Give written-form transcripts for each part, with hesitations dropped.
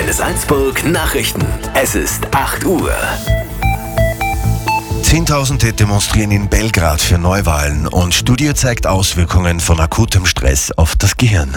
Salzburg Nachrichten. Es ist 8 Uhr. Zehntausende demonstrieren in Belgrad für Neuwahlen und Studie zeigt Auswirkungen von akutem Stress auf das Gehirn.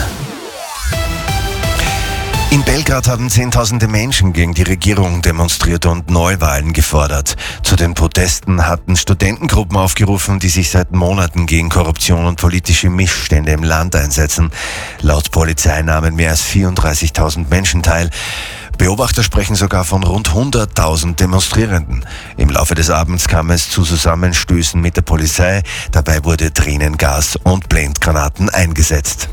In Belgrad haben Zehntausende Menschen gegen die Regierung demonstriert und Neuwahlen gefordert. Zu den Protesten hatten Studentengruppen aufgerufen, die sich seit Monaten gegen Korruption und politische Missstände im Land einsetzen. Laut Polizei nahmen mehr als 34.000 Menschen teil. Beobachter sprechen sogar von rund 100.000 Demonstrierenden. Im Laufe des Abends kam es zu Zusammenstößen mit der Polizei. Dabei wurde Tränengas und Blendgranaten eingesetzt.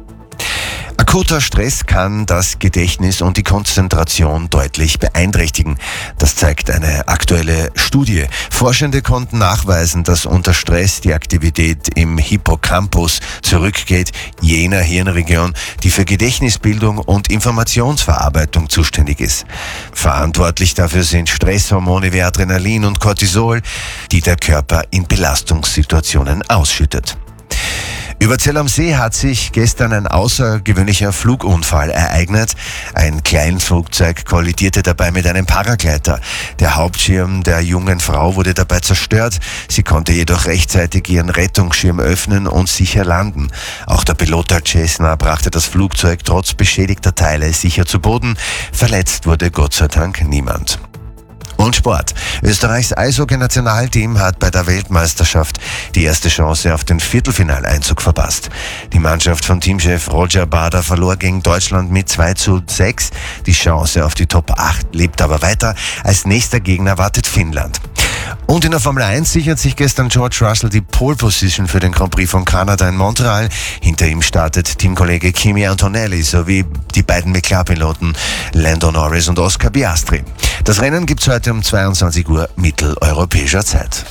Akuter Stress kann das Gedächtnis und die Konzentration deutlich beeinträchtigen. Das zeigt eine aktuelle Studie. Forschende konnten nachweisen, dass unter Stress die Aktivität im Hippocampus zurückgeht, jener Hirnregion, die für Gedächtnisbildung und Informationsverarbeitung zuständig ist. Verantwortlich dafür sind Stresshormone wie Adrenalin und Cortisol, die der Körper in Belastungssituationen ausschüttet. Über Zell am See hat sich gestern ein außergewöhnlicher Flugunfall ereignet. Ein Kleinflugzeug kollidierte dabei mit einem Paragleiter. Der Hauptschirm der jungen Frau wurde dabei zerstört. Sie konnte jedoch rechtzeitig ihren Rettungsschirm öffnen und sicher landen. Auch der Pilot der Cessna brachte das Flugzeug trotz beschädigter Teile sicher zu Boden. Verletzt wurde Gott sei Dank niemand. Und Sport. Österreichs Eishockey-Nationalteam hat bei der Weltmeisterschaft die erste Chance auf den Viertelfinaleinzug verpasst. Die Mannschaft von Teamchef Roger Bader verlor gegen Deutschland mit 2:6. Die Chance auf die Top 8 lebt aber weiter. Als nächster Gegner wartet Finnland. Und in der Formel 1 sichert sich gestern George Russell die Pole Position für den Grand Prix von Kanada in Montreal. Hinter ihm startet Teamkollege Kimi Antonelli sowie die beiden McLaren-Piloten Lando Norris und Oscar Piastri. Das Rennen gibt's heute um 22 Uhr mitteleuropäischer Zeit.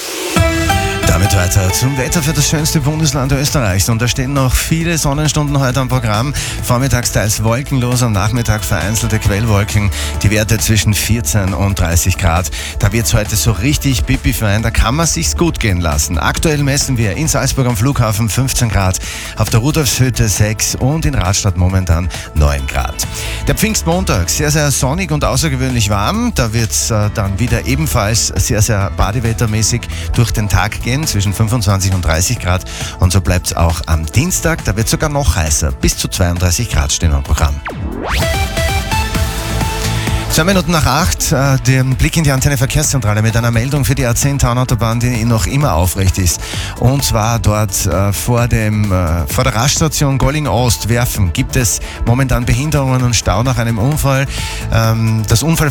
Damit weiter zum Wetter für das schönste Bundesland Österreichs. Und da stehen noch viele Sonnenstunden heute am Programm. Vormittags teils wolkenlos, am Nachmittag vereinzelte Quellwolken. Die Werte zwischen 14 und 30 Grad. Da wird's heute so richtig pipi-fein. Da kann man sich's gut gehen lassen. Aktuell messen wir in Salzburg am Flughafen 15 Grad, auf der Rudolfshütte 6 und in Radstadt momentan 9 Grad. Der Pfingstmontag, sehr, sehr sonnig und außergewöhnlich warm. Da wird's dann wieder ebenfalls sehr, sehr badewettermäßig durch den Tag gehen, zwischen 25 und 30 Grad. Und so bleibt's auch am Dienstag. Da wird sogar noch heißer. Bis zu 32 Grad stehen am Programm. 2 Minuten nach 8, den Blick in die Antenne Verkehrszentrale mit einer Meldung für die A10 Taunautobahn, die noch immer aufrecht ist. Und zwar dort vor der Raststation Golling-Ost-Werfen gibt es momentan Behinderungen und Stau nach einem Unfall. Das